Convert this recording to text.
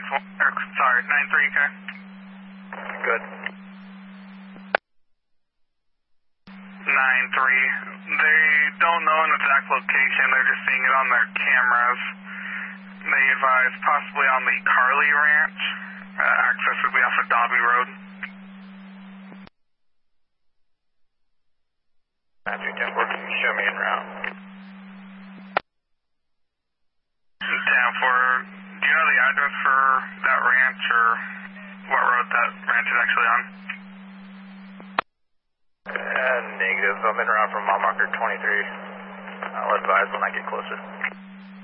sorry, 93, okay? Good. 93. They don't know an exact location, they're just seeing it on their cameras. They advise possibly on the Carly Ranch. Access would be off of Dobby Road. Matthew Temple, can you show me en route? 10-4, do you know the address for that ranch or what road that ranch is actually on? Negative. I'm en route from mile marker 23. I'll advise when I get closer.